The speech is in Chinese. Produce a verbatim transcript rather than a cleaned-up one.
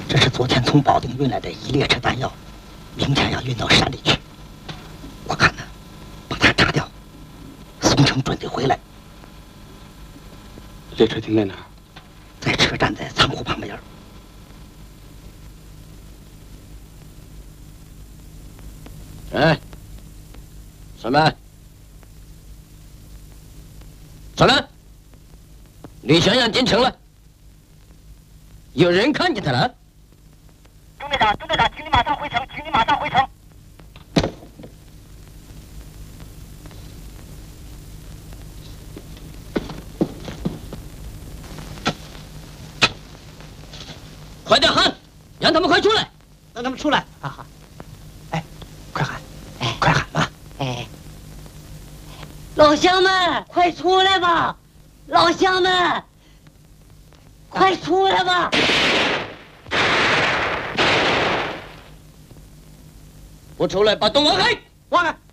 这是昨天从保定运来的一列车弹药，明天要运到山里去。我看呢，把它炸掉，宋城准得回来。 列车停在哪儿？ 在车站的仓库旁边。 哎，上门！上来！李祥阳进城了，有人看见他了。 中队长，中队长，请你马上回城，请你马上回城。 快点喊，让他们快出来！ 让他们出来！哈哈。哎，快喊！哎，快喊吧！ 哎，老乡们，快出来吧！老乡们，快出来吧！ 不出来，把洞挖开！ 挖开！